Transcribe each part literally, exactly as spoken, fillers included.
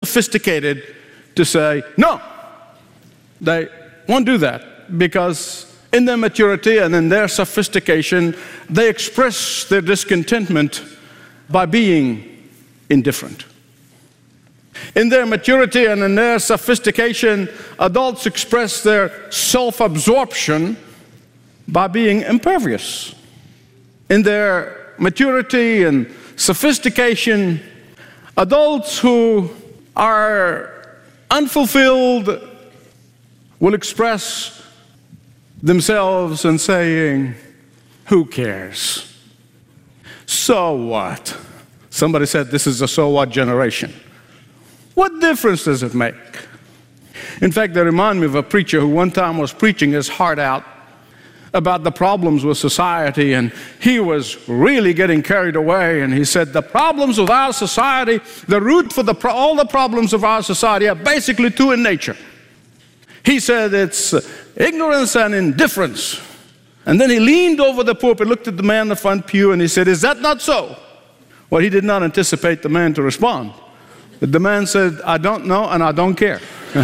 sophisticated to say, no, they won't do that, because in their maturity and in their sophistication, they express their discontentment by being indifferent. In their maturity and in their sophistication, adults express their self-absorption by being impervious. In their maturity and sophistication, adults who are unfulfilled will express themselves in saying, who cares? So what? Somebody said this is a so what generation. What difference does it make? In fact, they remind me of a preacher who one time was preaching his heart out about the problems with society, and he was really getting carried away, and he said, the problems of our society, the root for the pro- all the problems of our society are basically two in nature. He said it's ignorance and indifference. And then he leaned over the pulpit, looked at the man in the front pew, and he said, is that not so? Well, he did not anticipate the man to respond. But the man said, I don't know and I don't care.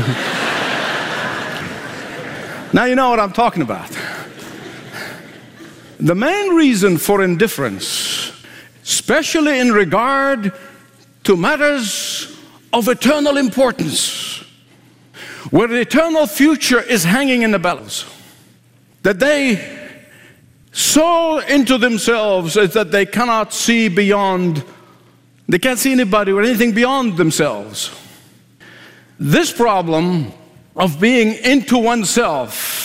Now you know what I'm talking about. The main reason for indifference, especially in regard to matters of eternal importance, where the eternal future is hanging in the balance, that they so into themselves is that they cannot see beyond, they can't see anybody or anything beyond themselves. This problem of being into oneself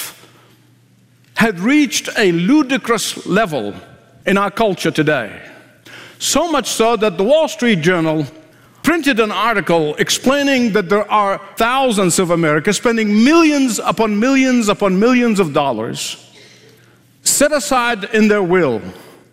had reached a ludicrous level in our culture today. So much so that the Wall Street Journal printed an article explaining that there are thousands of Americans spending millions upon millions upon millions of dollars set aside in their will.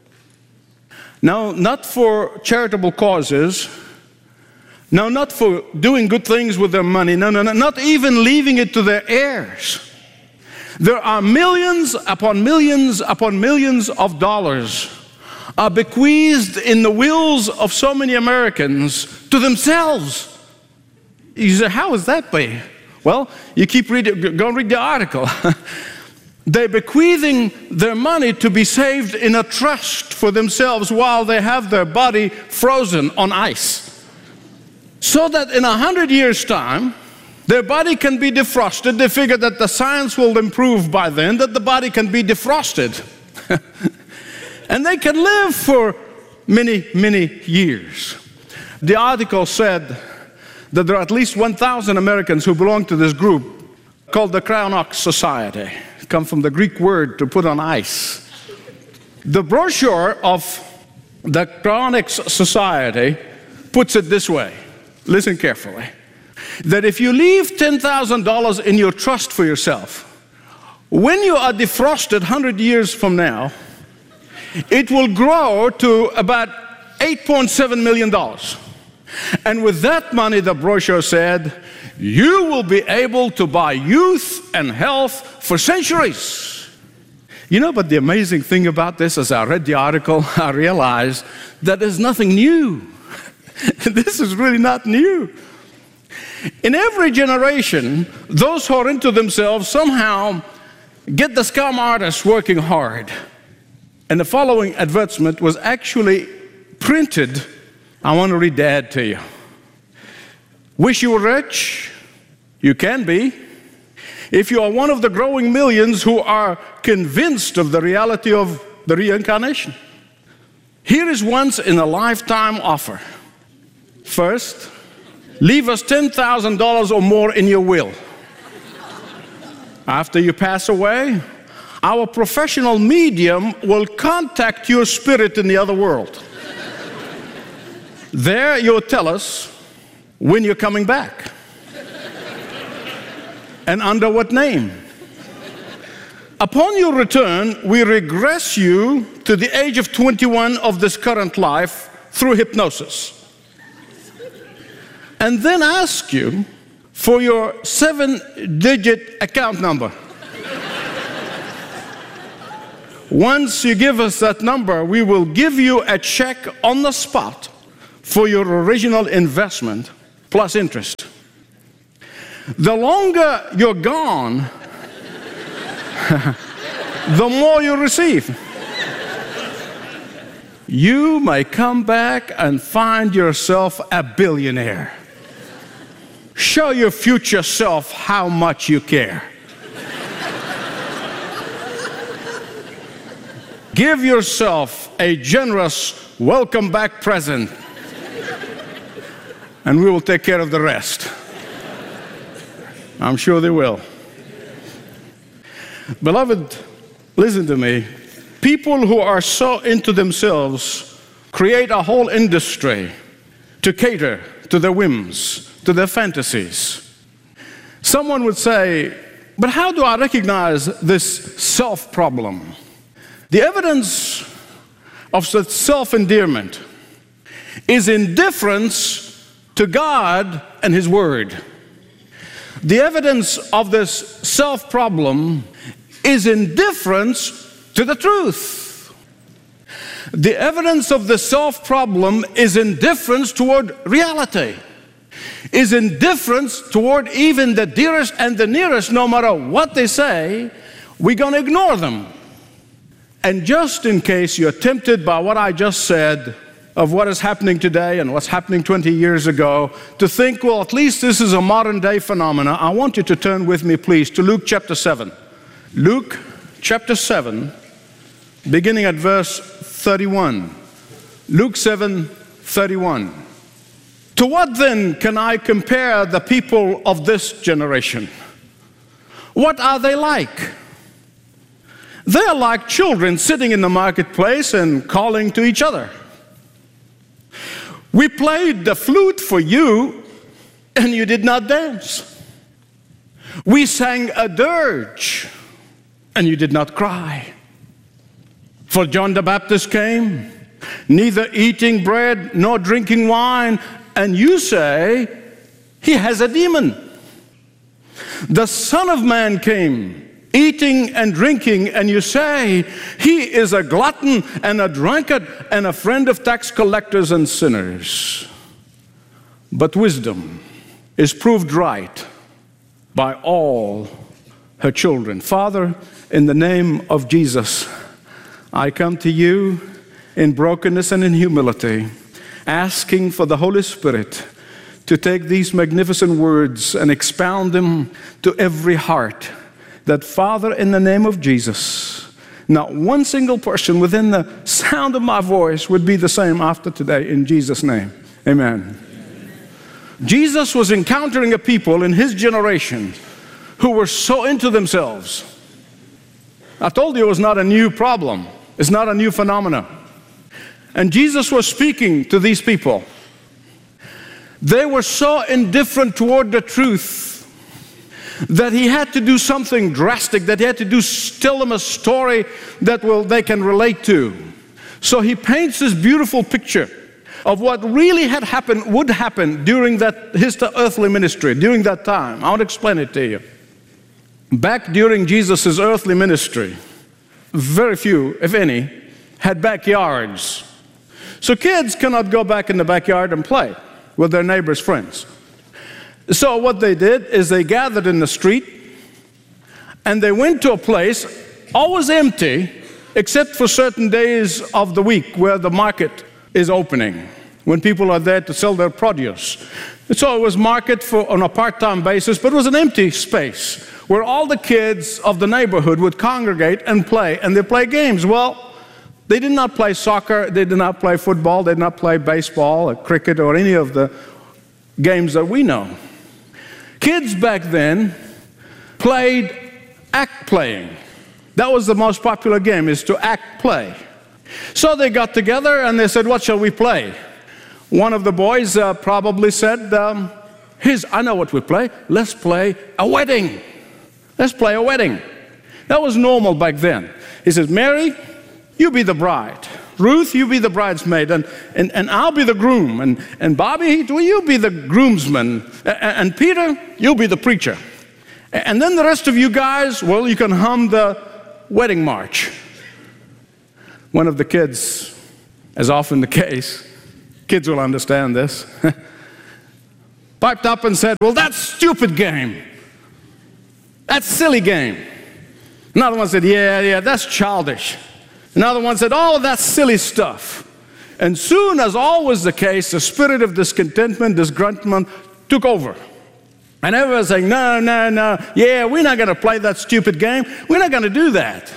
Now, not for charitable causes, no, not for doing good things with their money, no, no, no, not even leaving it to their heirs. There are millions upon millions upon millions of dollars are bequeathed in the wills of so many Americans to themselves. You say, how is that way? Well, you keep reading, go and read the article. They're bequeathing their money to be saved in a trust for themselves while they have their body frozen on ice. So that in a hundred years' time, their body can be defrosted. They figure that the science will improve by then, that the body can be defrosted. And they can live for many, many years. The article said that there are at least one thousand Americans who belong to this group called the Cryonics Society. It comes from the Greek word to put on ice. The brochure of the Cryonics Society puts it this way. Listen carefully. That if you leave ten thousand dollars in your trust for yourself, when you are defrosted one hundred years from now, it will grow to about eight point seven million dollars. And with that money, the brochure said, you will be able to buy youth and health for centuries. You know, but the amazing thing about this, as I read the article, I realized that there's nothing new. This is really not new. In every generation, those who are into themselves somehow get the scum artists working hard. And the following advertisement was actually printed. I want to read the ad to you. Wish you were rich? You can be. If you are one of the growing millions who are convinced of the reality of the reincarnation. Here is once in a lifetime offer. First, leave us ten thousand dollars or more in your will. After you pass away, our professional medium will contact your spirit in the other world. There you'll tell us when you're coming back and under what name. Upon your return, we regress you to the age of twenty-one of this current life through hypnosis. And then ask you for your seven-digit account number. Once you give us that number, we will give you a check on the spot for your original investment, plus interest. The longer you're gone, the more you receive. You may come back and find yourself a billionaire. Show your future self how much you care. Give yourself a generous welcome back present, and we will take care of the rest. I'm sure they will. Beloved, listen to me. People who are so into themselves create a whole industry to cater to their whims, to their fantasies. Someone would say, but how do I recognize this self problem? The evidence of such self-endearment is indifference to God and His Word. The evidence of this self-problem is indifference to the truth. The evidence of the self-problem is indifference toward reality, is indifference toward even the dearest and the nearest. No matter what they say, we're going to ignore them. And just in case you're tempted by what I just said, of what is happening today and what's happening twenty years ago, to think, well, at least this is a modern day phenomena, I want you to turn with me, please, to Luke chapter seven. Luke chapter seven, beginning at verse thirty-one. Luke seven, thirty-one. To what then can I compare the people of this generation? What are they like? They are like children sitting in the marketplace and calling to each other. We played the flute for you, and you did not dance. We sang a dirge, and you did not cry. For John the Baptist came, neither eating bread nor drinking wine, and you say, he has a demon. The Son of Man came, eating and drinking, and you say, he is a glutton and a drunkard and a friend of tax collectors and sinners. But wisdom is proved right by all her children. Father, in the name of Jesus, I come to you in brokenness and in humility, asking for the Holy Spirit to take these magnificent words and expound them to every heart. That, Father, in the name of Jesus, not one single person within the sound of my voice would be the same after today, in Jesus' name. Amen. Amen. Jesus was encountering a people in his generation who were so into themselves. I told you it was not a new problem. It's not a new phenomenon. And Jesus was speaking to these people. They were so indifferent toward the truth that he had to do something drastic, that he had to do tell them a story that will they can relate to. So he paints this beautiful picture of what really had happened, would happen during that his earthly ministry, during that time. I want to explain it to you. Back during Jesus' earthly ministry, very few, if any, had backyards. So kids cannot go back in the backyard and play with their neighbors' friends. So what they did is they gathered in the street and they went to a place always empty except for certain days of the week where the market is opening, when people are there to sell their produce. So it was market for on a part-time basis, but it was an empty space where all the kids of the neighborhood would congregate and play, and they play games. Well, they did not play soccer, they did not play football, they did not play baseball or cricket or any of the games that we know. Kids back then played act playing. That was the most popular game, is to act play. So they got together and they said, what shall we play? One of the boys uh, probably said, um, Here's, I know what we play. Let's play a wedding. Let's play a wedding. That was normal back then. He says, Mary, you be the bride. Ruth, you be the bridesmaid, and, and, and I'll be the groom. And, and Bobby, will you be the groomsman? And, and Peter, you'll be the preacher. And then the rest of you guys, well, you can hum the wedding march. One of the kids, as often the case, kids will understand this, piped up and said, well, that's stupid game. That's silly game. Another one said, yeah, yeah, that's childish. Another one said, oh, that's silly stuff. And soon, as always the case, the spirit of discontentment, disgruntlement took over. And everyone was saying, no, no, no, yeah, we're not going to play that stupid game. We're not going to do that.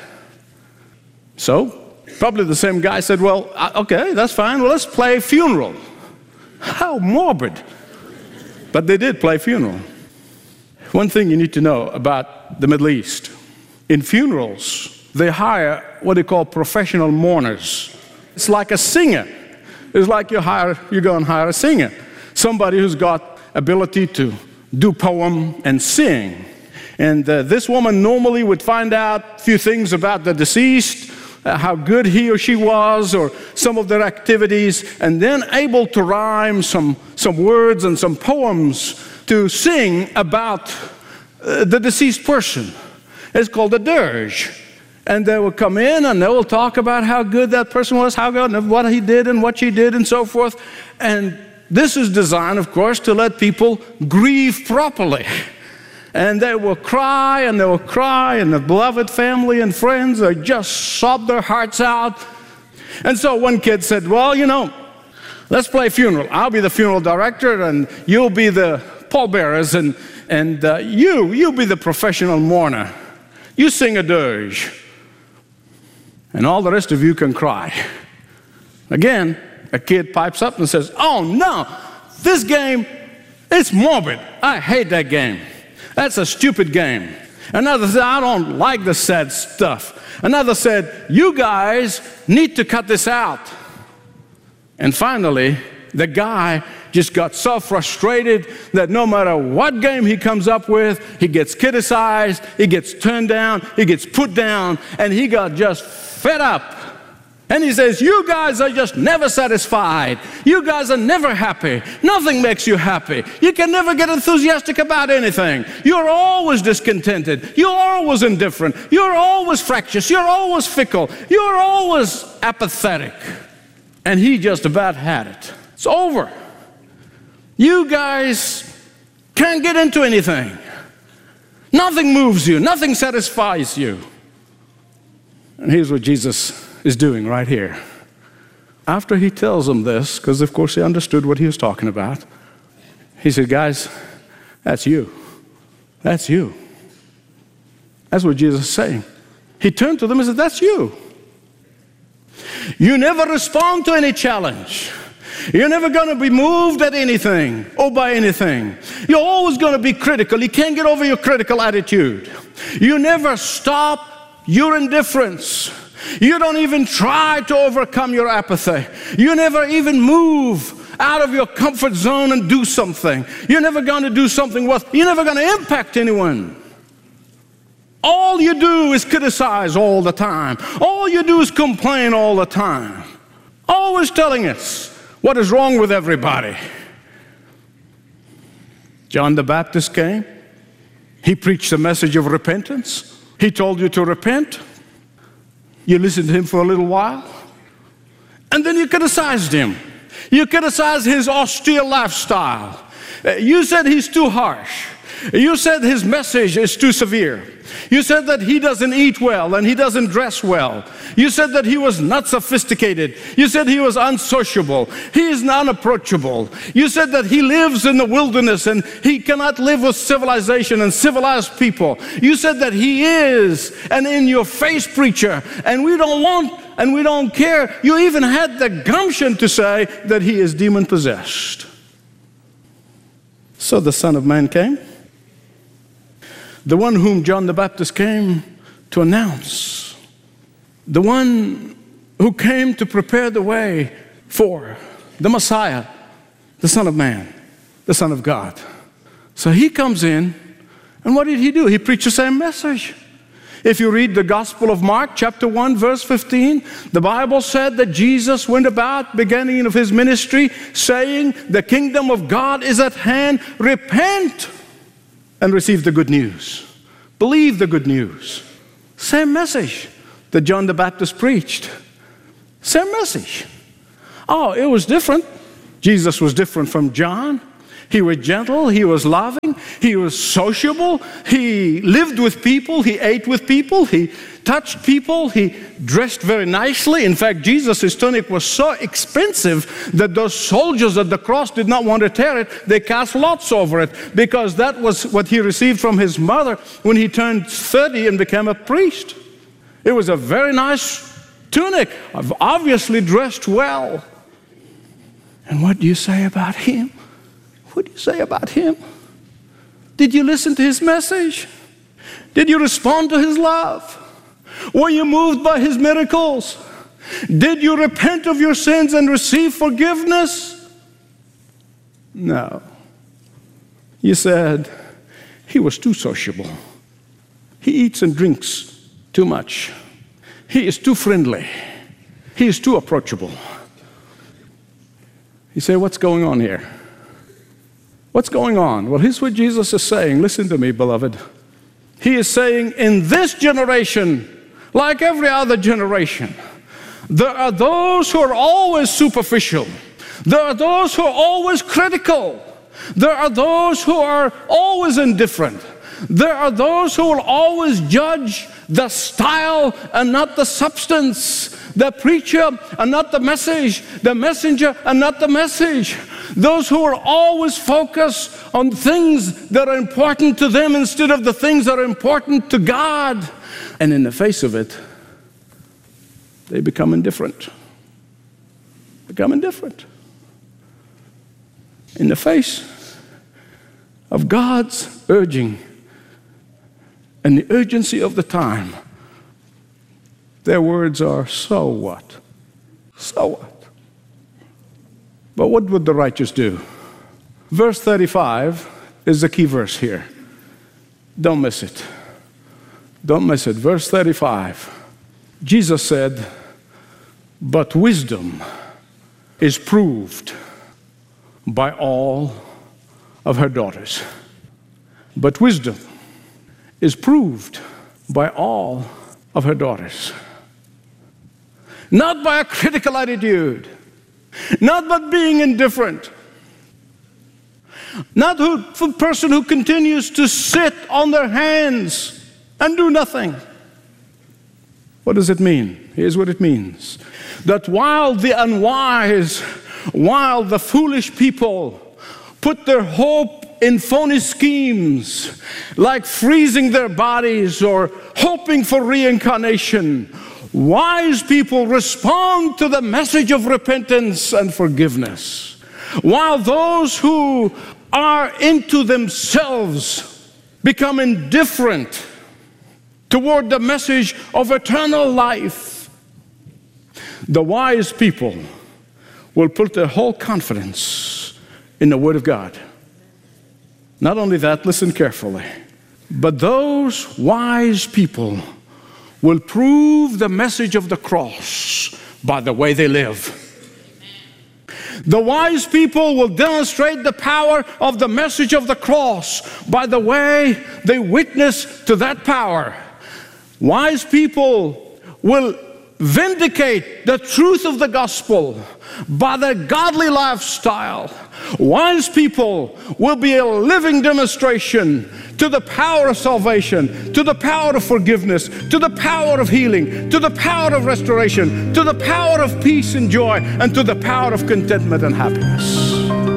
So, probably the same guy said, well, okay, that's fine. Well, let's play funeral. How morbid. But they did play funeral. One thing you need to know about the Middle East. In funerals, they hire what they call professional mourners. It's like a singer. It's like you hire, you go and hire a singer. Somebody who's got ability to do poem and sing. And uh, this woman normally would find out a few things about the deceased, uh, how good he or she was, or some of their activities, and then able to rhyme some, some words and some poems to sing about uh, the deceased person. It's called a dirge. And they will come in and they will talk about how good that person was, how good, and what he did and what she did and so forth. And this is designed, of course, to let people grieve properly. And they will cry and they will cry, and the beloved family and friends, they just sob their hearts out. And so one kid said, well, you know, let's play funeral. I'll be the funeral director and you'll be the pallbearers, and, and uh, you, you'll be the professional mourner. You sing a dirge. And all the rest of you can cry. Again, a kid pipes up and says, oh no, this game, it's morbid. I hate that game. That's a stupid game. Another said, I don't like the sad stuff. Another said, you guys need to cut this out. And finally, the guy just got so frustrated that no matter what game he comes up with, he gets criticized, he gets turned down, he gets put down, and he got just fed up. And he says, you guys are just never satisfied. You guys are never happy. Nothing makes you happy. You can never get enthusiastic about anything. You're always discontented. You're always indifferent. You're always fractious. You're always fickle. You're always apathetic. And he just about had it. It's over. You guys can't get into anything. Nothing moves you. Nothing satisfies you. And here's what Jesus is doing right here. After he tells them this, because of course he understood what he was talking about, he said, guys, that's you. That's you. That's what Jesus is saying. He turned to them and said, that's you. You never respond to any challenge. You're never going to be moved at anything or by anything. You're always going to be critical. You can't get over your critical attitude. You never stop your indifference. You don't even try to overcome your apathy. You never even move out of your comfort zone and do something. You're never going to do something worth, you're never going to impact anyone. All you do is criticize all the time. All you do is complain all the time. Always telling us what is wrong with everybody. John the Baptist came. He preached a message of repentance. He told you to repent. You listened to him for a little while. And then you criticized him. You criticized his austere lifestyle. You said he's too harsh. You said his message is too severe. You said that he doesn't eat well and he doesn't dress well. You said that he was not sophisticated. You said he was unsociable. He is unapproachable. You said that he lives in the wilderness and he cannot live with civilization and civilized people. You said that he is an in-your-face preacher, and we don't want and we don't care. You even had the gumption to say that he is demon-possessed. So the Son of Man came. The one whom John the Baptist came to announce. The one who came to prepare the way for the Messiah, the Son of Man, the Son of God. So he comes in, and what did he do? He preached the same message. If you read the Gospel of Mark, chapter one, verse fifteen, the Bible said that Jesus went about, beginning of his ministry, saying, the kingdom of God is at hand, repent and receive the good news. Believe the good news. Same message that John the Baptist preached. Same message. Oh, it was different. Jesus was different from John. He was gentle, he was loving, he was sociable, he lived with people, he ate with people, he touched people, he dressed very nicely. In fact, Jesus' tunic was so expensive that those soldiers at the cross did not want to tear it. They cast lots over it because that was what he received from his mother when he turned thirty and became a priest. It was a very nice tunic, obviously dressed well. And what do you say about him? What do you say about him? Did you listen to his message? Did you respond to his love? Were you moved by his miracles? Did you repent of your sins and receive forgiveness? No. You said, he was too sociable. He eats and drinks too much. He is too friendly. He is too approachable. You say, what's going on here? What's going on? Well, here's what Jesus is saying. Listen to me, beloved. He is saying, in this generation, like every other generation, there are those who are always superficial. There are those who are always critical. There are those who are always indifferent. There are those who will always judge the style and not the substance, the preacher and not the message, the messenger and not the message. Those who are always focused on things that are important to them instead of the things that are important to God. And in the face of it, they become indifferent. Become indifferent. In the face of God's urging and the urgency of the time, their words are, so what? So what? But what would the righteous do? Verse thirty-five is the key verse here. Don't miss it. Don't miss it. Verse thirty-five. Jesus said, but wisdom is proved by all of her daughters. But wisdom is proved by all of her daughters. Not by a critical attitude, not by being indifferent, not a person who continues to sit on their hands and do nothing. What does it mean? Here's what it means. That while the unwise, while the foolish people put their hope in phony schemes, like freezing their bodies or hoping for reincarnation, wise people respond to the message of repentance and forgiveness. While those who are into themselves become indifferent toward the message of eternal life, the wise people will put their whole confidence in the Word of God. Not only that, listen carefully, but those wise people will prove the message of the cross by the way they live. The wise people will demonstrate the power of the message of the cross by the way they witness to that power. Wise people will vindicate the truth of the gospel by their godly lifestyle. Wise people will be a living demonstration to the power of salvation, to the power of forgiveness, to the power of healing, to the power of restoration, to the power of peace and joy, and to the power of contentment and happiness.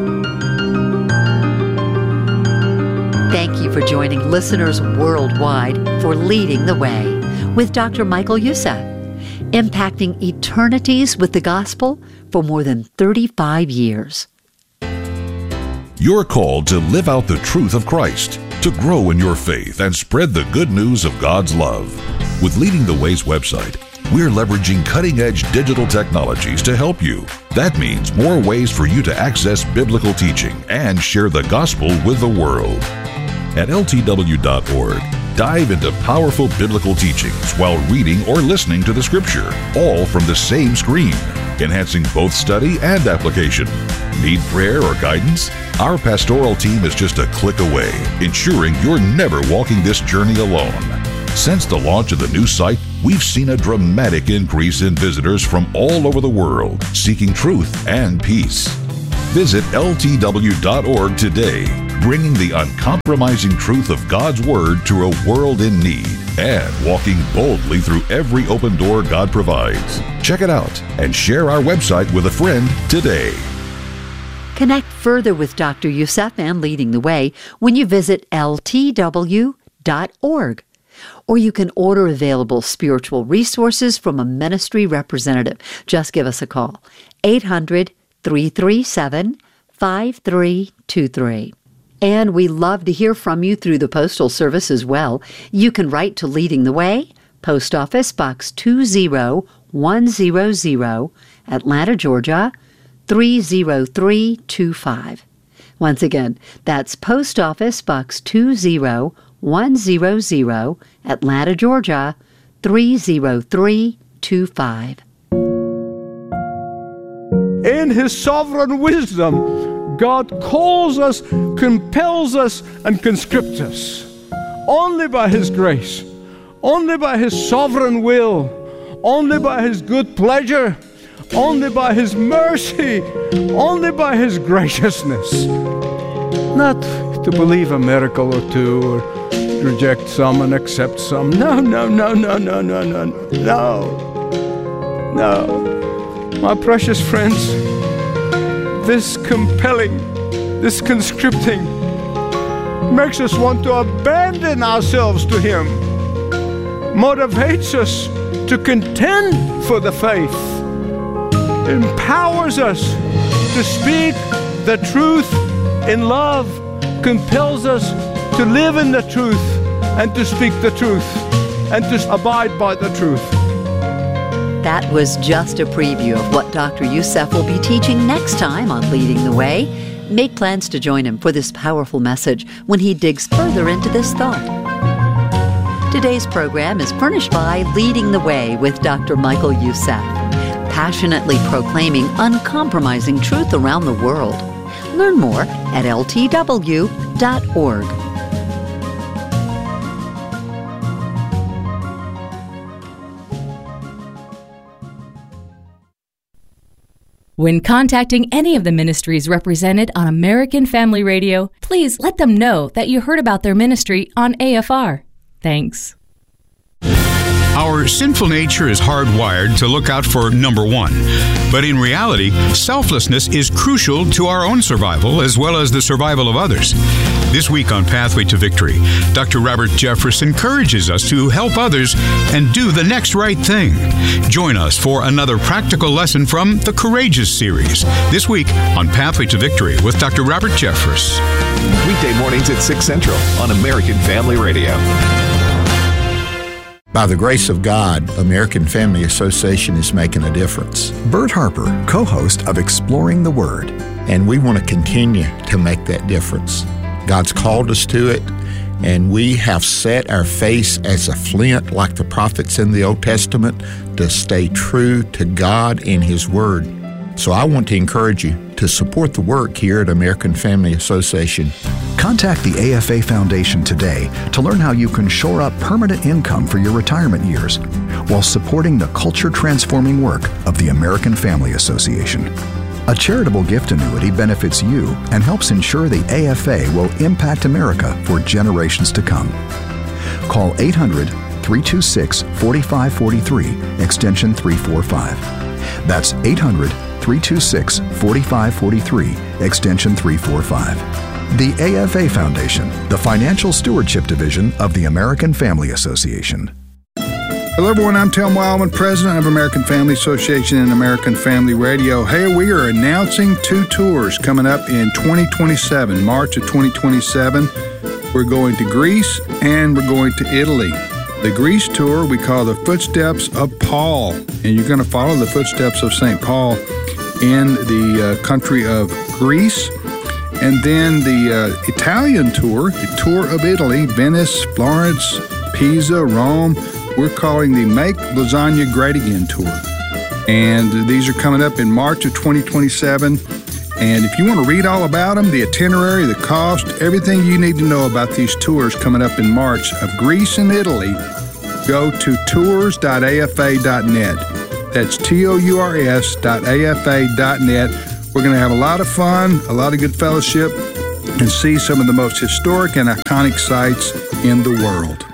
Thank you for joining listeners worldwide for Leading the Way with Doctor Michael Youssef, impacting eternities with the gospel for more than thirty-five years. You're called to live out the truth of Christ, to grow in your faith and spread the good news of God's love. With Leading the Way's website, we're leveraging cutting-edge digital technologies to help you. That means more ways for you to access biblical teaching and share the gospel with the world. At L T W dot org, dive into powerful biblical teachings while reading or listening to the Scripture, all from the same screen, enhancing both study and application. Need prayer or guidance? Our pastoral team is just a click away, ensuring you're never walking this journey alone. Since the launch of the new site, we've seen a dramatic increase in visitors from all over the world seeking truth and peace. Visit L T W dot org today, bringing the uncompromising truth of God's Word to a world in need and walking boldly through every open door God provides. Check it out and share our website with a friend today. Connect further with Doctor Youssef and Leading the Way when you visit L T W dot org. Or you can order available spiritual resources from a ministry representative. Just give us a call, eight hundred, three three seven, five three two three. And we love to hear from you through the Postal Service as well. You can write to Leading the Way, Post Office Box two zero one zero zero, Atlanta, Georgia, three zero three two five. Once again, that's Post Office Box two zero one zero zero, Atlanta, Georgia, three zero three two five. In His sovereign wisdom, God calls us, compels us, and conscripts us. Only by His grace, only by His sovereign will, only by His good pleasure, only by His mercy, only by His graciousness. Not to believe a miracle or two, or reject some and accept some. No, no, no, no, no, no, no, no, no. My precious friends, this compelling, this conscripting makes us want to abandon ourselves to Him, motivates us to contend for the faith, empowers us to speak the truth in love, compels us to live in the truth and to speak the truth and to abide by the truth. That was just a preview of what Doctor Youssef will be teaching next time on Leading the Way. Make plans to join him for this powerful message when he digs further into this thought. Today's program is furnished by Leading the Way with Doctor Michael Youssef, passionately proclaiming uncompromising truth around the world. Learn more at L T W dot org. When contacting any of the ministries represented on American Family Radio, please let them know that you heard about their ministry on A F R. Thanks. Our sinful nature is hardwired to look out for number one. But in reality, selflessness is crucial to our own survival as well as the survival of others. This week on Pathway to Victory, Doctor Robert Jeffress encourages us to help others and do the next right thing. Join us for another practical lesson from the Courageous series, this week on Pathway to Victory with Doctor Robert Jeffress. Weekday mornings at six Central on American Family Radio. By the grace of God, American Family Association is making a difference. Bert Harper, co-host of Exploring the Word. And we want to continue to make that difference. God's called us to it, and we have set our face as a flint like the prophets in the Old Testament to stay true to God and His Word. So I want to encourage you to support the work here at American Family Association. Contact the A F A Foundation today to learn how you can shore up permanent income for your retirement years while supporting the culture-transforming work of the American Family Association. A charitable gift annuity benefits you and helps ensure the A F A will impact America for generations to come. Call eight hundred, three two six, four five four three, extension three forty-five. That's eight hundred, three two six, four five four three, extension three forty-five. The A F A Foundation, the Financial Stewardship Division of the American Family Association. Hello, everyone. I'm Tel Wildman, president of American Family Association and American Family Radio. Hey, we are announcing two tours coming up in twenty twenty-seven, March of twenty twenty-seven. We're going to Greece and we're going to Italy. The Greece tour we call the Footsteps of Paul, and you're going to follow the footsteps of Saint Paul in the uh, country of Greece. And then the uh, Italian tour, the tour of Italy, Venice, Florence, Pisa, Rome. We're calling the Make Lasagna Great Again tour. And these are coming up in March of twenty twenty-seven. And if you want to read all about them, the itinerary, the cost, everything you need to know about these tours coming up in March of Greece and Italy, go to tours dot A F A dot net. That's T O U R S dot A F A dot net. We're going to have a lot of fun, a lot of good fellowship, and see some of the most historic and iconic sites in the world.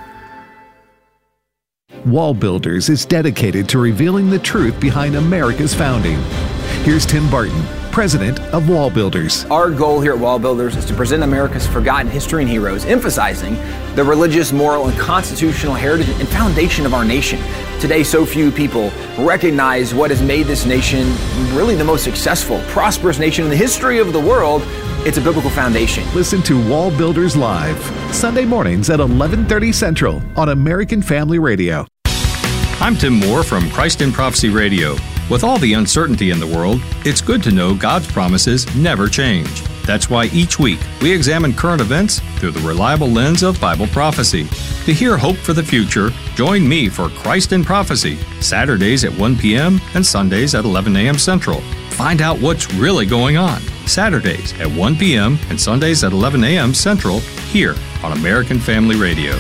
Wall Builders is dedicated to revealing the truth behind America's founding. Here's Tim Barton, president of Wall Builders. Our goal here at Wall Builders is to present America's forgotten history and heroes, emphasizing the religious, moral, and constitutional heritage and foundation of our nation. Today, so few people recognize what has made this nation really the most successful, prosperous nation in the history of the world. It's a biblical foundation. Listen to Wall Builders Live, Sunday mornings at eleven thirty Central on American Family Radio. I'm Tim Moore from Christ in Prophecy Radio. With all the uncertainty in the world, it's good to know God's promises never change. That's why each week we examine current events through the reliable lens of Bible prophecy. To hear hope for the future, join me for Christ in Prophecy, Saturdays at one p.m. and Sundays at eleven a.m. Central. Find out what's really going on. Saturdays at one p.m. and Sundays at eleven a.m. Central, here on American Family Radio.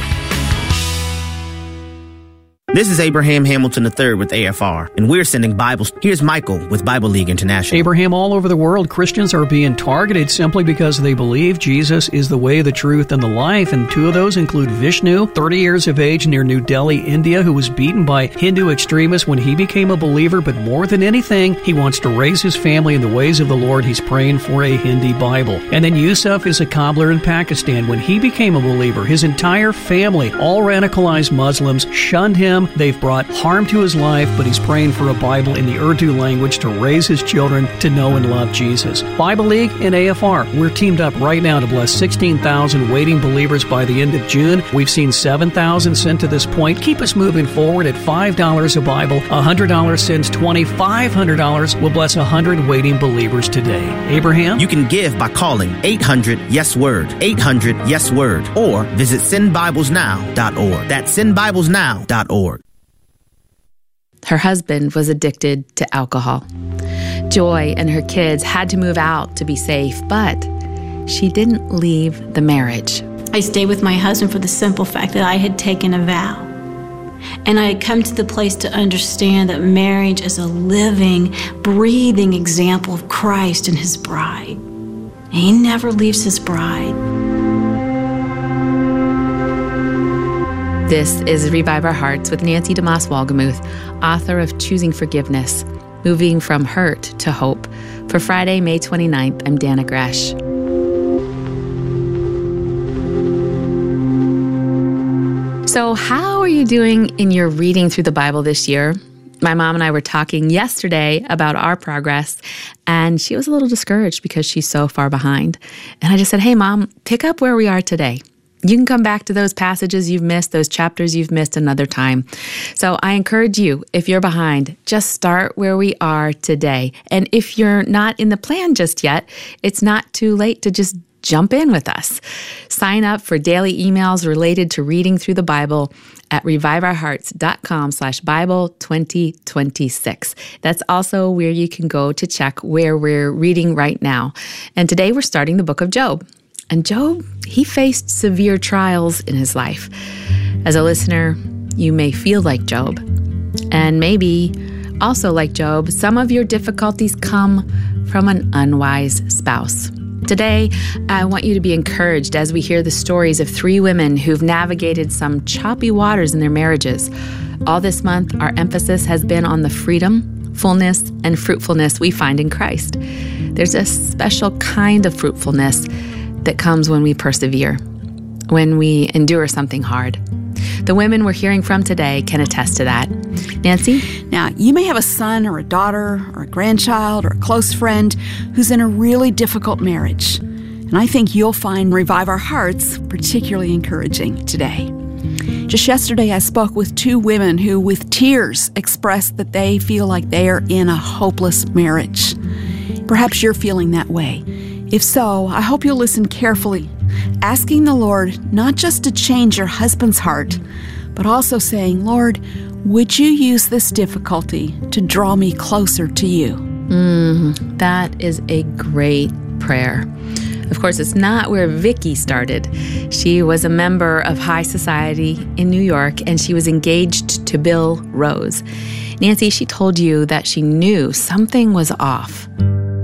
This is Abraham Hamilton the third with A F R, and we're sending Bibles. Here's Michael with Bible League International. Abraham, all over the world, Christians are being targeted simply because they believe Jesus is the way, the truth, and the life, and two of those include Vishnu, thirty years of age, near New Delhi, India, who was beaten by Hindu extremists when he became a believer, but more than anything, he wants to raise his family in the ways of the Lord. He's praying for a Hindi Bible. And then Yusuf is a cobbler in Pakistan. When he became a believer, his entire family, all radicalized Muslims, shunned him. They've brought harm to his life, but he's praying for a Bible in the Urdu language to raise his children to know and love Jesus. Bible League and A F R, we're teamed up right now to bless sixteen thousand waiting believers by the end of June. We've seen seven thousand sent to this point. Keep us moving forward at five dollars a Bible. one hundred dollars sends twenty. five hundred dollars will bless one hundred waiting believers today. Abraham? You can give by calling eight hundred yes word, eight hundred yes word, or visit send bibles now dot org. That's send bibles now dot org. Her husband was addicted to alcohol. Joy and her kids had to move out to be safe, but she didn't leave the marriage. I stayed with my husband for the simple fact that I had taken a vow. And I had come to the place to understand that marriage is a living, breathing example of Christ and his bride. And he never leaves his bride. This is Revive Our Hearts with Nancy DeMoss Wolgemuth, author of Choosing Forgiveness, Moving from Hurt to Hope. For Friday, May twenty-ninth, I'm Dana Gresh. So how are you doing in your reading through the Bible this year? My mom and I were talking yesterday about our progress, and she was a little discouraged because she's so far behind. And I just said, hey, Mom, pick up where we are today. You can come back to those passages you've missed, those chapters you've missed another time. So I encourage you, if you're behind, just start where we are today. And if you're not in the plan just yet, it's not too late to just jump in with us. Sign up for daily emails related to reading through the Bible at reviveourhearts.com slash Bible 2026. That's also where you can go to check where we're reading right now. And today we're starting the book of Job. And Job, he faced severe trials in his life. As a listener, you may feel like Job. And maybe, also like Job, some of your difficulties come from an unwise spouse. Today, I want you to be encouraged as we hear the stories of three women who've navigated some choppy waters in their marriages. All this month, our emphasis has been on the freedom, fullness, and fruitfulness we find in Christ. There's a special kind of fruitfulness that comes when we persevere, when we endure something hard. The women we're hearing from today can attest to that. Nancy? Now, you may have a son or a daughter or a grandchild or a close friend who's in a really difficult marriage. And I think you'll find Revive Our Hearts particularly encouraging today. Just yesterday, I spoke with two women who, with tears, expressed that they feel like they are in a hopeless marriage. Perhaps you're feeling that way. If so, I hope you'll listen carefully, asking the Lord not just to change your husband's heart, but also saying, Lord, would you use this difficulty to draw me closer to you? Mm, that is a great prayer. Of course, it's not where Vicky started. She was a member of high society in New York, and she was engaged to Bill Rose. Nancy, she told you that she knew something was off.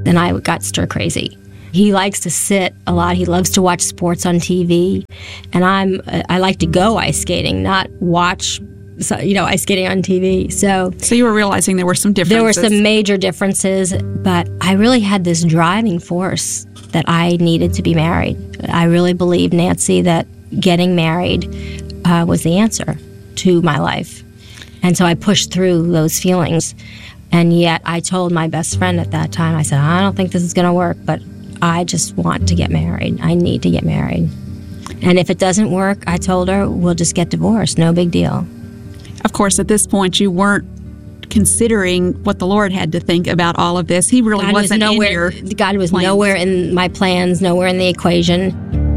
and I got stir crazy. He likes to sit a lot. He loves to watch sports on T V, and I'm I like to go ice skating, not watch, you know, ice skating on T V. So, so you were realizing there were some differences. There were some major differences, but I really had this driving force that I needed to be married. I really believed, Nancy, that getting married uh, was the answer to my life, and so I pushed through those feelings. And yet, I told my best friend at that time, I said, I don't think this is going to work, but I just want to get married. I need to get married. And if it doesn't work, I told her, we'll just get divorced. No big deal. Of course, at this point, you weren't considering what the Lord had to think about all of this. He really God wasn't was nowhere, in your God was plans. nowhere in my plans, nowhere in the equation.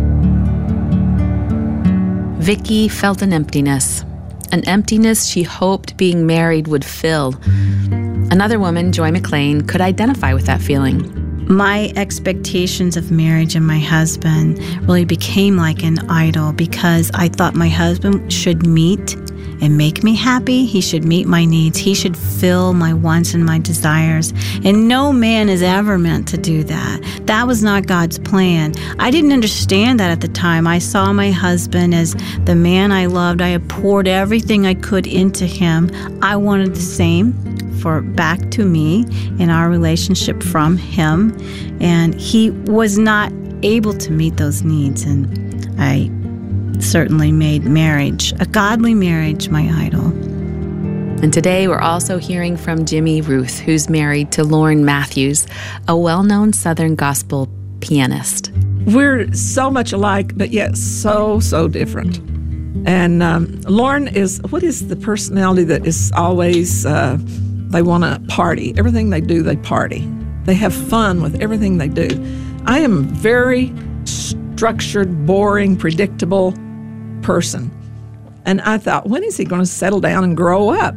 Vicki felt an emptiness. An emptiness she hoped being married would fill. Another woman, Joy McLean, could identify with that feeling. My expectations of marriage and my husband really became like an idol because I thought my husband should meet and make me happy. He should meet my needs. He should fill my wants and my desires. And no man is ever meant to do that. That was not God's plan. I didn't understand that at the time. I saw my husband as the man I loved. I had poured everything I could into him. I wanted the same for back to me in our relationship from him, and he was not able to meet those needs, and I certainly made marriage, a godly marriage, my idol. And today we're also hearing from Jimmy Ruth, who's married to Lauren Matthews, a well-known Southern gospel pianist. We're so much alike, but yet so, so different. And um, Lauren is, what is the personality that is always... Uh, They want to party. Everything they do, they party. They have fun with everything they do. I am a very structured, boring, predictable person. And I thought, when is he going to settle down and grow up?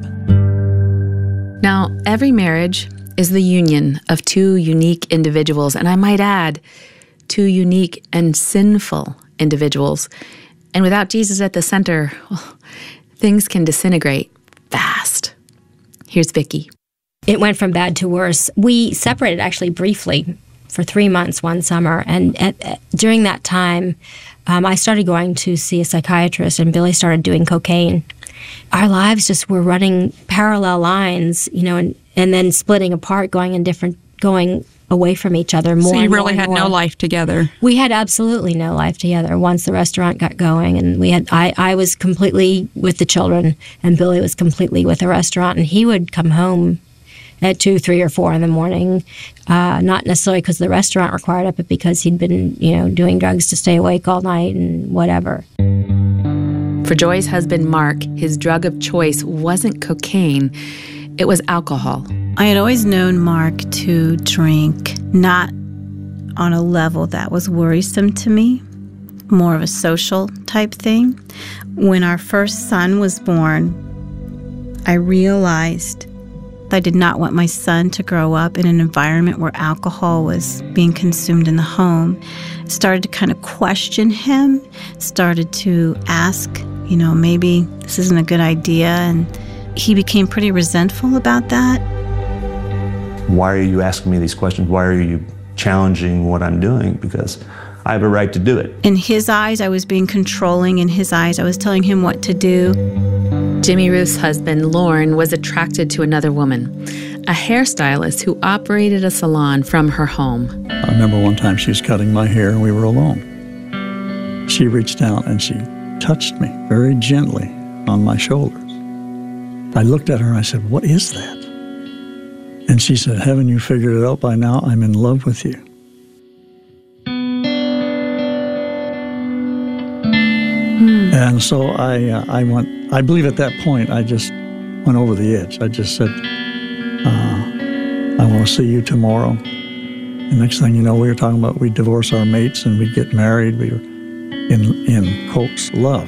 Now, every marriage is the union of two unique individuals, and I might add, two unique and sinful individuals. And without Jesus at the center, well, things can disintegrate fast. Here's Vicki. It went from bad to worse. We separated actually briefly for three months one summer. And at, at, during that time, um, I started going to see a psychiatrist, and Billy started doing cocaine. Our lives just were running parallel lines, you know, and, and then splitting apart, going in different, going away from each other more. So you and really more had and no more. life together. We had absolutely no life together once the restaurant got going, and we had. I, I was completely with the children, and Billy was completely with the restaurant. And he would come home at two, three, or four in the morning, uh, not necessarily because the restaurant required it, but because he'd been, you know, doing drugs to stay awake all night and whatever. For Joy's husband, Mark, his drug of choice wasn't cocaine; it was alcohol. I had always known Mark to drink, not on a level that was worrisome to me, more of a social type thing. When our first son was born, I realized that I did not want my son to grow up in an environment where alcohol was being consumed in the home. Started to kind of question him, started to ask, you know, maybe this isn't a good idea, and he became pretty resentful about that. Why are you asking me these questions? Why are you challenging what I'm doing? Because I have a right to do it. In his eyes, I was being controlling. In his eyes, I was telling him what to do. Jimmy Ruth's husband, Lauren, was attracted to another woman, a hairstylist who operated a salon from her home. I remember one time she was cutting my hair and we were alone. She reached out and she touched me very gently on my shoulders. I looked at her and I said, "What is that?" And she said, "Haven't you figured it out by now? I'm in love with you." Hmm. And so I, uh, I went, I believe at that point, I just went over the edge. I just said, uh, "I want to see you tomorrow." The next thing you know, we were talking about we'd divorce our mates and we'd get married. We were in, in quotes, love.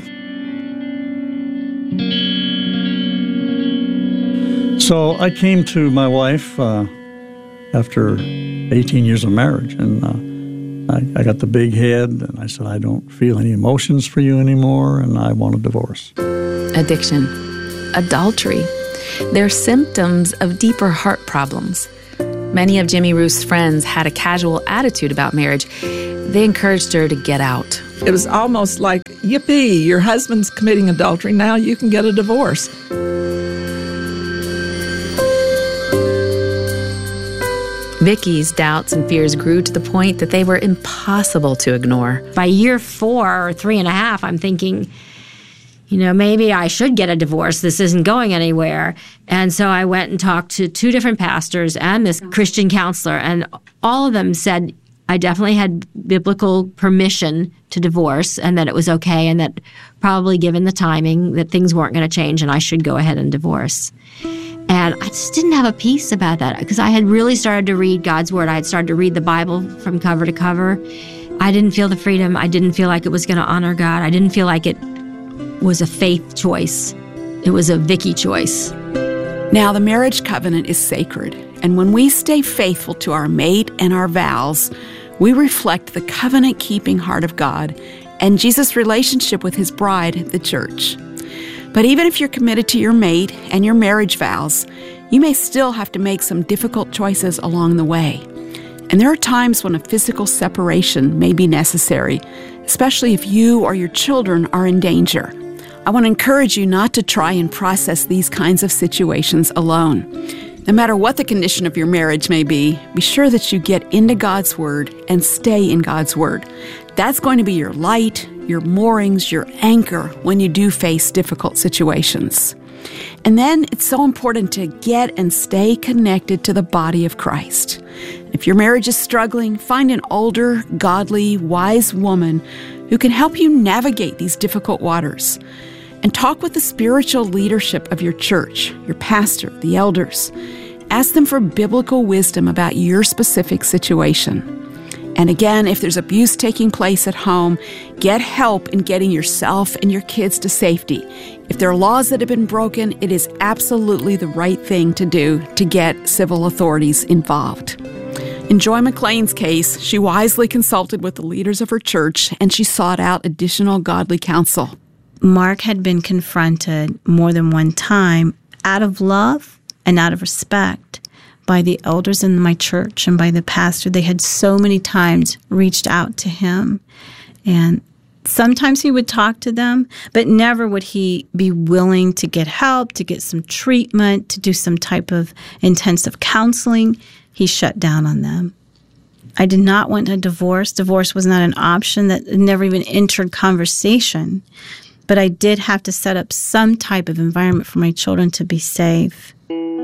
So I came to my wife uh, after eighteen years of marriage, and uh, I, I got the big head, and I said, "I don't feel any emotions for you anymore, and I want a divorce." Addiction, adultery, they're symptoms of deeper heart problems. Many of Jimmy Ruth's friends had a casual attitude about marriage. They encouraged her to get out. It was almost like, yippee, your husband's committing adultery, now you can get a divorce. Vicky's doubts and fears grew to the point that they were impossible to ignore. By year four or three and a half, I'm thinking, you know, maybe I should get a divorce. This isn't going anywhere. And so I went and talked to two different pastors and this Christian counselor, and all of them said I definitely had biblical permission to divorce and that it was okay, and that probably given the timing that things weren't going to change and I should go ahead and divorce. And I just didn't have a peace about that because I had really started to read God's Word. I had started to read the Bible from cover to cover. I didn't feel the freedom. I didn't feel like it was going to honor God. I didn't feel like it was a faith choice. It was a Vicky choice. Now, the marriage covenant is sacred, and when we stay faithful to our mate and our vows, we reflect the covenant-keeping heart of God and Jesus' relationship with His bride, the church. But even if you're committed to your mate and your marriage vows, you may still have to make some difficult choices along the way. And there are times when a physical separation may be necessary, especially if you or your children are in danger. I want to encourage you not to try and process these kinds of situations alone. No matter what the condition of your marriage may be, be sure that you get into God's Word and stay in God's Word. That's going to be your light, your moorings, your anchor when you do face difficult situations. And then it's so important to get and stay connected to the body of Christ. If your marriage is struggling, find an older, godly, wise woman who can help you navigate these difficult waters. And talk with the spiritual leadership of your church, your pastor, the elders. Ask them for biblical wisdom about your specific situation. And again, if there's abuse taking place at home, get help in getting yourself and your kids to safety. If there are laws that have been broken, it is absolutely the right thing to do to get civil authorities involved. In Joy McLean's case, she wisely consulted with the leaders of her church, and she sought out additional godly counsel. Mark had been confronted more than one time out of love and out of respect by the elders in my church and by the pastor. They had so many times reached out to him, and sometimes he would talk to them, but never would he be willing to get help, to get some treatment, to do some type of intensive counseling. He shut down on them. I did not want a divorce. Divorce was not an option. That never even entered conversation. But I did have to set up some type of environment for my children to be safe.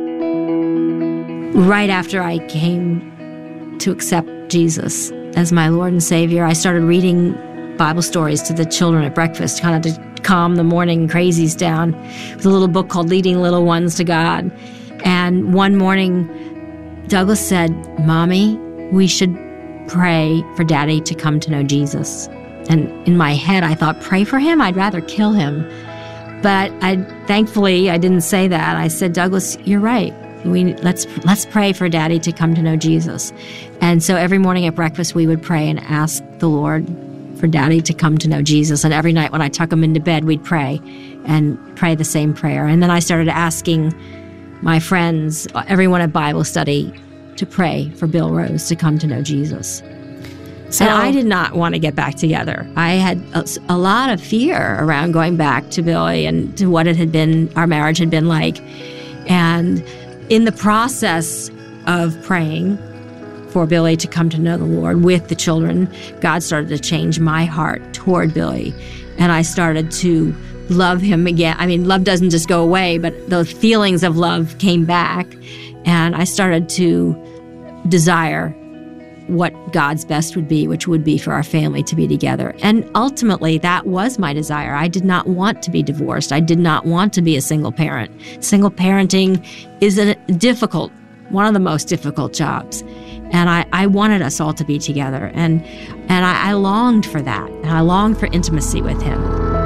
Right after I came to accept Jesus as my Lord and Savior, I started reading Bible stories to the children at breakfast, kind of to calm the morning crazies down. With a little book called Leading Little Ones to God. And one morning, Douglas said, "Mommy, we should pray for Daddy to come to know Jesus." And in my head, I thought, pray for him? I'd rather kill him. But I, thankfully, I didn't say that. I said, Douglas, you're right. We let's let's pray for Daddy to come to know Jesus. And so every morning at breakfast, we would pray and ask the Lord for Daddy to come to know Jesus. And every night when I tuck him into bed, we'd pray and pray the same prayer. And then I started asking my friends, everyone at Bible study, to pray for Bill Rose to come to know Jesus. So, and I did not want to get back together. I had a, a lot of fear around going back to Billy and to what it had been, our marriage had been like. And in the process of praying for Billy to come to know the Lord with the children, God started to change my heart toward Billy. And I started to love him again. I mean, love doesn't just go away, but the feelings of love came back. And I started to desire what God's best would be, which would be for our family to be together. And ultimately, that was my desire. I did not want to be divorced. I did not want to be a single parent. Single parenting is a difficult, one of the most difficult jobs. And I, I wanted us all to be together. And, and I, I longed for that. And I longed for intimacy with him.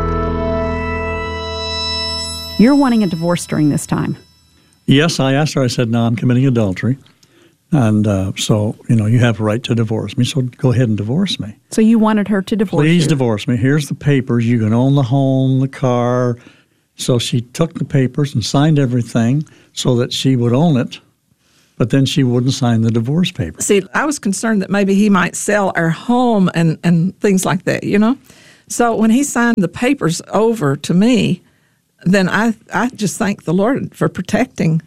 You're wanting a divorce during this time. Yes, I asked her. I said, no, I'm committing adultery. And uh, so, you know, you have a right to divorce me, so go ahead and divorce me. So you wanted her to divorce Please you? divorce me. Here's the papers. You can own the home, the car. So she took the papers and signed everything so that she would own it But then she wouldn't sign the divorce papers. See, I was concerned that maybe he might sell our home and, and things like that, you know? So when he signed the papers over to me, then I, I just thank the Lord for protecting.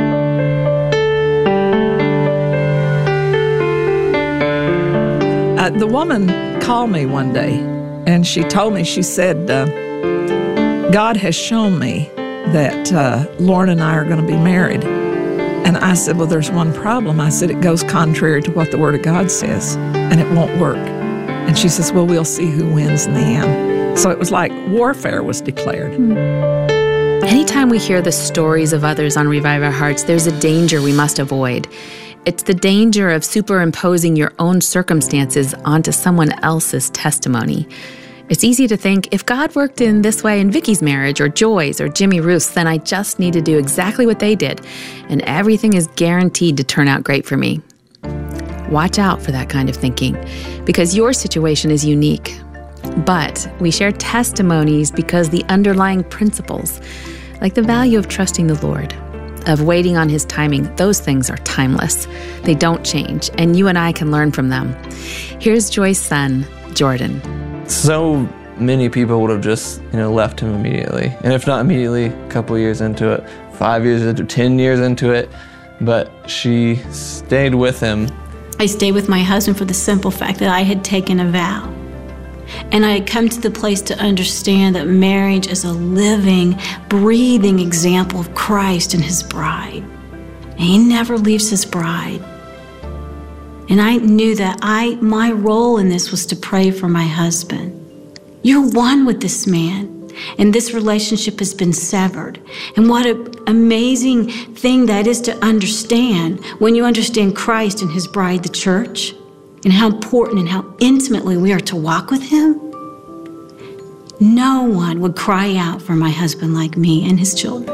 Uh, the woman called me one day, and she told me, she said, uh, God has shown me that uh, Lauren and I are going to be married. And I said, well, there's one problem. I said, it goes contrary to what the Word of God says, and it won't work. And she says, well, we'll see who wins in the end. So it was like warfare was declared. Anytime we hear the stories of others on Revive Our Hearts, there's a danger we must avoid. It's the danger of superimposing your own circumstances onto someone else's testimony. It's easy to think, if God worked in this way in Vicky's marriage or Joy's or Jimmy Ruth's, then I just need to do exactly what they did, and everything is guaranteed to turn out great for me. Watch out for that kind of thinking, because your situation is unique. But we share testimonies because the underlying principles, like the value of trusting the Lord, of waiting on His timing, those things are timeless. They don't change, and you and I can learn from them. Here's Joy's son, Jordan. So many people would have just, you know, left him immediately. And if not immediately, a couple years into it, five years into it, ten years into it. But she stayed with him. I stayed with my husband for the simple fact that I had taken a vow. And I had come to the place to understand that marriage is a living, breathing example of Christ and His bride. And He never leaves His bride. And I knew that I, my role in this was to pray for my husband. You're one with this man, and this relationship has been severed. And what an amazing thing that is to understand when you understand Christ and His bride, the church, and how important and how intimately we are to walk with Him. No one would cry out for my husband like me and his children.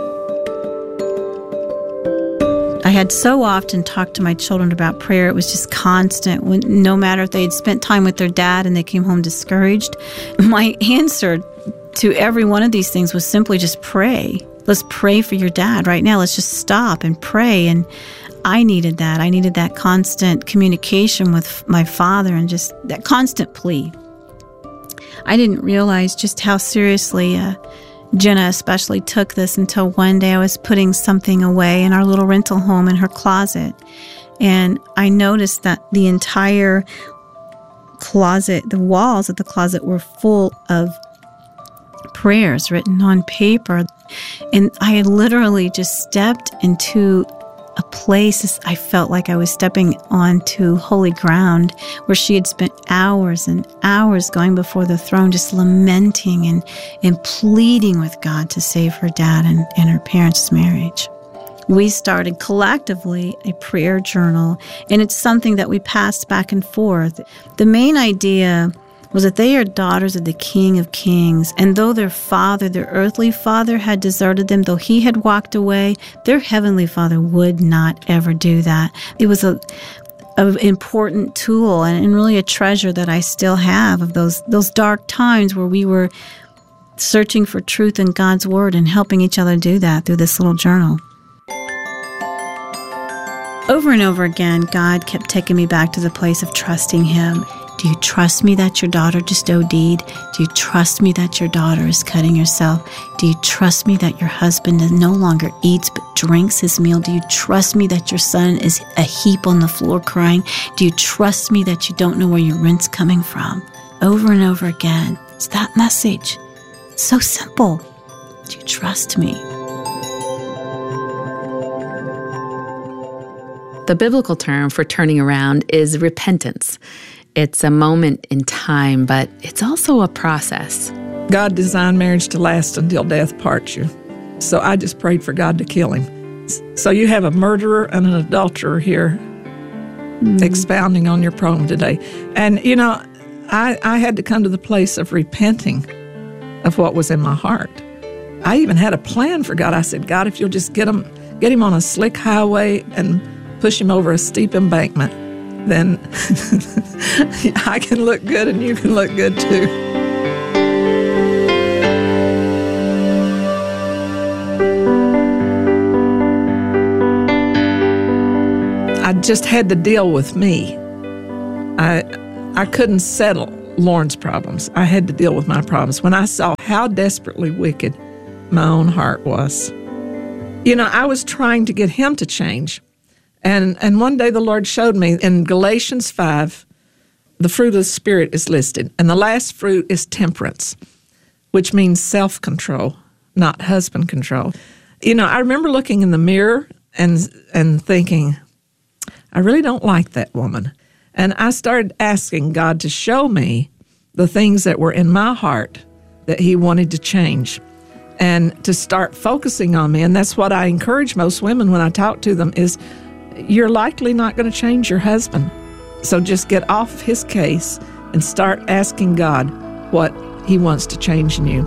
I had so often talked to my children about prayer. It was just constant. When, no matter if they had spent time with their dad and they came home discouraged, my answer to every one of these things was simply just pray. Let's pray for your dad right now. Let's just stop and pray. And I needed that. I needed that constant communication with my father and just that constant plea. I didn't realize just how seriously uh, Jenna especially took this until one day I was putting something away in our little rental home in her closet. And I noticed that the entire closet, the walls of the closet were full of prayers written on paper. And I had literally just stepped into a place, I felt like I was stepping onto holy ground where she had spent hours and hours going before the throne, just lamenting and, and pleading with God to save her dad and, and her parents' marriage. We started collectively a prayer journal, and it's something that we passed back and forth. The main idea was that they are daughters of the King of Kings, and though their father, their earthly father, had deserted them, though he had walked away, their heavenly Father would not ever do that. It was a an important tool and, and really a treasure that I still have of those those dark times where we were searching for truth in God's Word and helping each other do that through this little journal. Over and over again, God kept taking me back to the place of trusting Him. Do you trust me that your daughter just OD'd? Do you trust me that your daughter is cutting herself? Do you trust me that your husband no longer eats but drinks his meal? Do you trust me that your son is a heap on the floor crying? Do you trust me that you don't know where your rent's coming from? Over and over again, it's that message. It's so simple. Do you trust me? The biblical term for turning around is repentance. It's a moment in time, but it's also a process. God designed marriage to last until death parts you. So I just prayed for God to kill him. So you have a murderer and an adulterer here mm. expounding on your problem today. And, you know, I, I had to come to the place of repenting of what was in my heart. I even had a plan for God. I said, God, if you'll just get him, get him on a slick highway and push him over a steep embankment, then I can look good and you can look good too. just had to deal with me. I I couldn't settle Lauren's problems. I had to deal with my problems when I saw how desperately wicked my own heart was. You know, I was trying to get him to change. And and one day the Lord showed me in Galatians five, the fruit of the Spirit is listed. And the last fruit is temperance, which means self-control, not husband control. You know, I remember looking in the mirror and and thinking, I really don't like that woman. And I started asking God to show me the things that were in my heart that he wanted to change and to start focusing on me. And that's what I encourage most women when I talk to them is, you're likely not going to change your husband. So just get off his case and start asking God what he wants to change in you.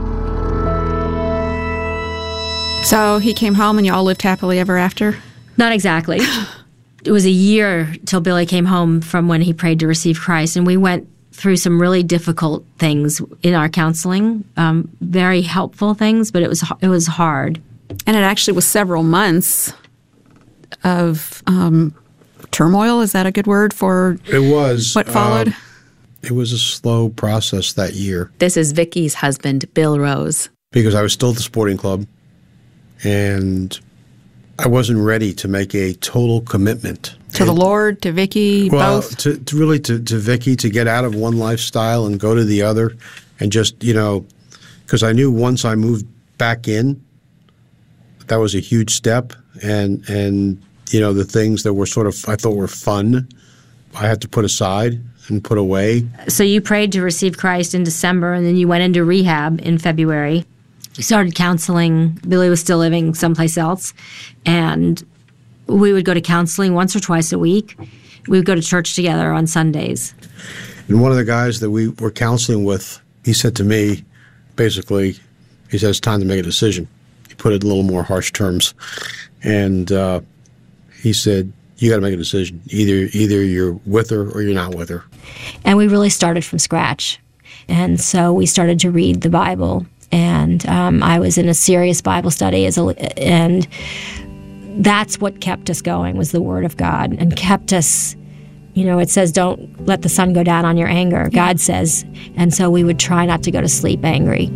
So he came home and you all lived happily ever after? Not exactly. It was a year till Billy came home from when he prayed to receive Christ, and we went through some really difficult things in our counseling, um, very helpful things, but it was it was hard. And it actually was several months of um, turmoil. Is that a good word for it was what followed? Um, it was a slow process that year. This is Vicky's husband, Bill Rose. Because I was still at the sporting club, and I wasn't ready to make a total commitment. To the Lord, to Vicky, well, both? to, to really to, to Vicky, to get out of one lifestyle and go to the other, and just, you know, because I knew once I moved back in, that was a huge step, and, and you know, the things that were sort of, I thought were fun, I had to put aside and put away. So you prayed to receive Christ in December, and then you went into rehab in February. You started counseling. Billy was still living someplace else, and we would go to counseling once or twice a week. We would go to church together on Sundays. And one of the guys that we were counseling with, he said to me, basically, he said, it's time to make a decision. He put it in a little more harsh terms. And uh, he said, you got to make a decision. Either either you're with her or you're not with her. And we really started from scratch. And so we started to read the Bible. And um, I was in a serious Bible study, as a, and that's what kept us going, was the Word of God, and kept us, you know, it says, don't let the sun go down on your anger, yeah. God says. And so we would try not to go to sleep angry.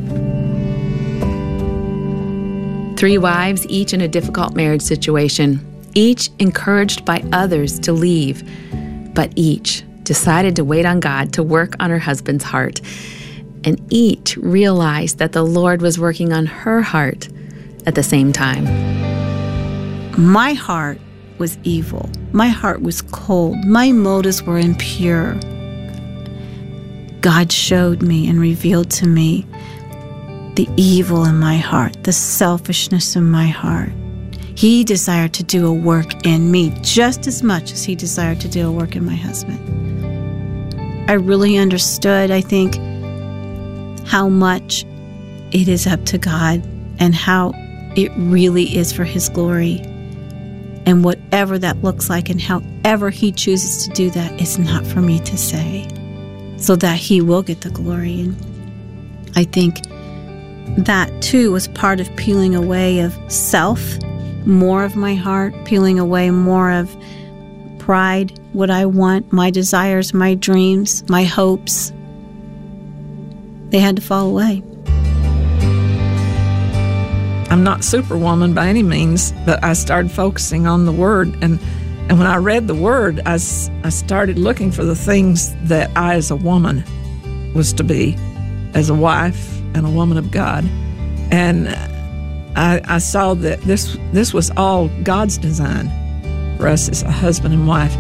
Three wives, each in a difficult marriage situation, each encouraged by others to leave, but each decided to wait on God to work on her husband's heart. And each realized that the Lord was working on her heart at the same time. My heart was evil. My heart was cold. My motives were impure. God showed me and revealed to me the evil in my heart, the selfishness in my heart. He desired to do a work in me just as much as he desired to do a work in my husband. I really understood, I think, how much it is up to God and how it really is for his glory. And whatever that looks like and however he chooses to do that, it's not for me to say, so that he will get the glory. And I think that too was part of peeling away of self, more of my heart, peeling away more of pride, what I want, my desires, my dreams, my hopes. They had to fall away. I'm not Superwoman by any means, but I started focusing on the Word. And, and when I read the Word, I, I started looking for the things that I, as a woman, was to be, as a wife and a woman of God. And I, I saw that this this was all God's design for us as a husband and wife.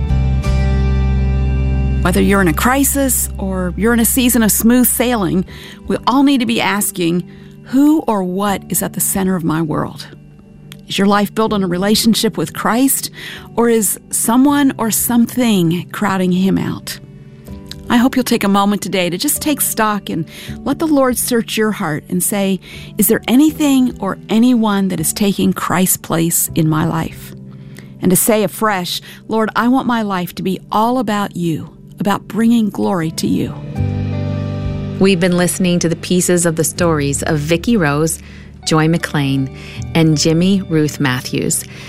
Whether you're in a crisis or you're in a season of smooth sailing, we all need to be asking, who or what is at the center of my world? Is your life built on a relationship with Christ, or is someone or something crowding him out? I hope you'll take a moment today to just take stock and let the Lord search your heart and say, is there anything or anyone that is taking Christ's place in my life? And to say afresh, Lord, I want my life to be all about you, about bringing glory to you. We've been listening to the pieces of the stories of Vicki Rose, Joy McLean, and Jimmy Ruth Matthews.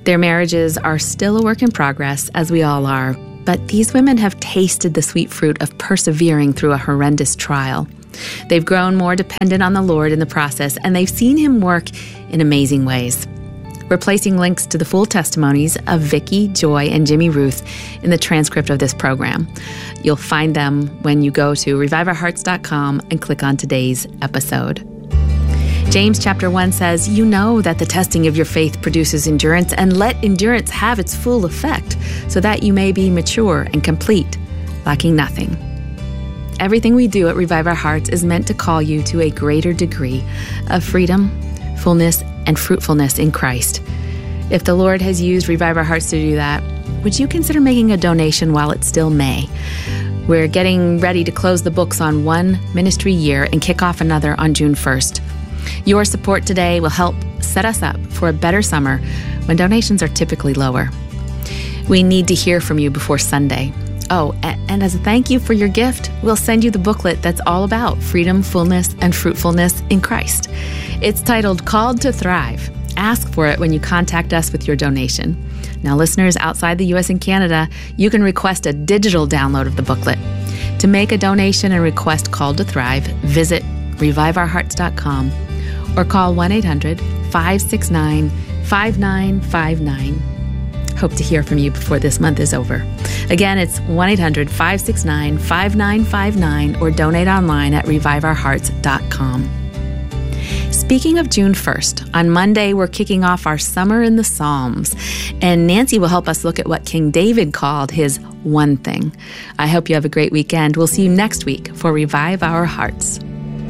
Their marriages are still a work in progress, as we all are, but these women have tasted the sweet fruit of persevering through a horrendous trial. They've grown more dependent on the Lord in the process, and they've seen Him work in amazing ways. We're placing links to the full testimonies of Vicki, Joy, and Jimmy Ruth in the transcript of this program. You'll find them when you go to revive our hearts dot com and click on today's episode. James chapter one says, "You know that the testing of your faith produces endurance, and let endurance have its full effect, so that you may be mature and complete, lacking nothing." Everything we do at Revive Our Hearts is meant to call you to a greater degree of freedom, fullness, and fruitfulness in Christ. If the Lord has used Revive Our Hearts to do that, would you consider making a donation while it's still May? We're getting ready to close the books on one ministry year and kick off another on June first. Your support today will help set us up for a better summer when donations are typically lower. We need to hear from you before Sunday. Oh, and as a thank you for your gift, we'll send you the booklet that's all about freedom, fullness, and fruitfulness in Christ. It's titled Called to Thrive. Ask for it when you contact us with your donation. Now, listeners outside the U S and Canada, you can request a digital download of the booklet. To make a donation and request Called to Thrive, visit revive our hearts dot com or call one eight hundred, five six nine, five nine five nine. Hope to hear from you before this month is over. Again, it's one eight hundred, five six nine, five nine five nine or donate online at revive our hearts dot com. Speaking of June first, on Monday we're kicking off our Summer in the Psalms, and Nancy will help us look at what King David called his one thing. I hope you have a great weekend. We'll see you next week for Revive Our Hearts.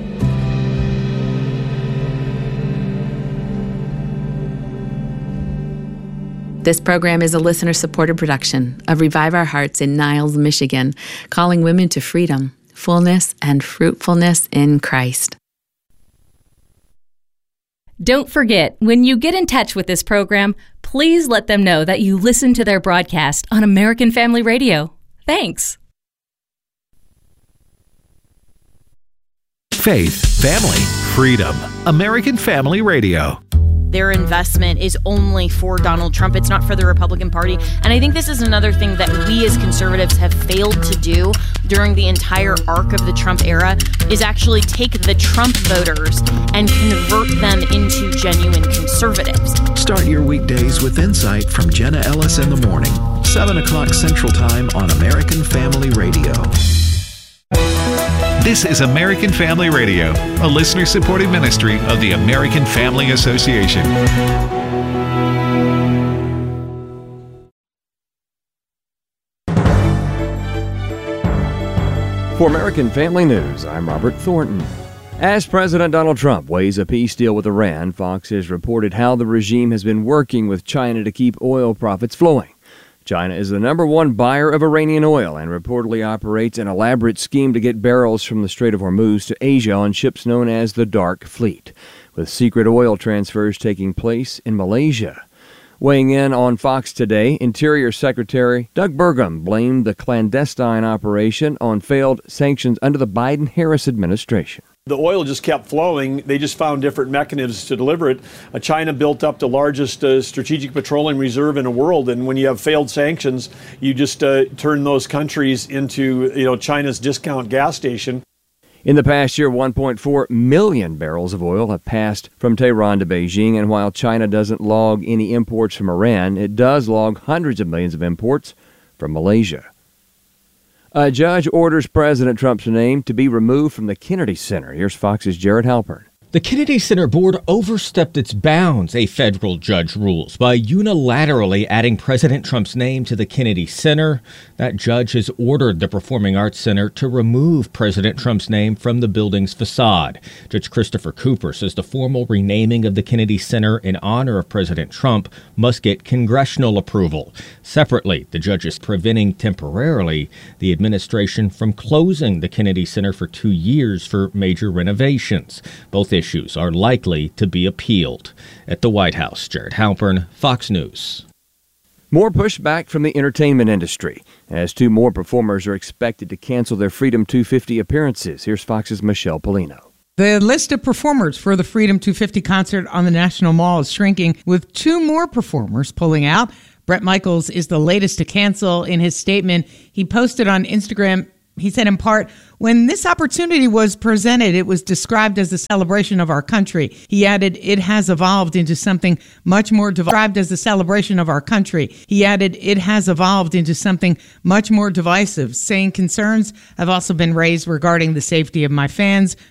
This program is a listener-supported production of Revive Our Hearts in Niles, Michigan, calling women to freedom, fullness, and fruitfulness in Christ. Don't forget, when you get in touch with this program, please let them know that you listen to their broadcast on American Family Radio. Thanks. Faith, family, freedom. American Family Radio. Their investment is only for Donald Trump. It's not for the Republican Party. And I think this is another thing that we as conservatives have failed to do during the entire arc of the Trump era is actually take the Trump voters and convert them into genuine conservatives. Start your weekdays with insight from Jenna Ellis in the morning, seven o'clock Central Time on American Family Radio. This is American Family Radio, a listener-supported ministry of the American Family Association. For American Family News, I'm Robert Thornton. As President Donald Trump weighs a peace deal with Iran, Fox has reported how the regime has been working with China to keep oil profits flowing. China is the number one buyer of Iranian oil and reportedly operates an elaborate scheme to get barrels from the Strait of Hormuz to Asia on ships known as the Dark Fleet, with secret oil transfers taking place in Malaysia. Weighing in on Fox Today, Interior Secretary Doug Burgum blamed the clandestine operation on failed sanctions under the Biden-Harris administration. The oil just kept flowing. They just found different mechanisms to deliver it. Uh, China built up the largest uh, strategic petroleum reserve in the world, and when you have failed sanctions, you just uh, turn those countries into, you know, China's discount gas station. In the past year, one point four million barrels of oil have passed from Tehran to Beijing, and while China doesn't log any imports from Iran, it does log hundreds of millions of imports from Malaysia. A judge orders President Trump's name to be removed from the Kennedy Center. Here's Fox's Jared Halpern. The Kennedy Center Board overstepped its bounds, a federal judge rules, by unilaterally adding President Trump's name to the Kennedy Center. That judge has ordered the Performing Arts Center to remove President Trump's name from the building's facade. Judge Christopher Cooper says the formal renaming of the Kennedy Center in honor of President Trump must get congressional approval. Separately, the judge is preventing temporarily the administration from closing the Kennedy Center for two years for major renovations. Both issues are likely to be appealed. At the White House, Jared Halpern, Fox News. More pushback from the entertainment industry as two more performers are expected to cancel their Freedom two fifty appearances. Here's Fox's Michelle Polino. The list of performers for the Freedom two fifty concert on the National Mall is shrinking, with two more performers pulling out. Bret Michaels is the latest to cancel. In his statement he posted on Instagram, he said in part, "When this opportunity was presented, it was described as a celebration of our country." He added, "It has evolved into something much more described as a celebration of our country." He added, "It has evolved into something much more divisive," saying concerns have also been raised regarding the safety of my fans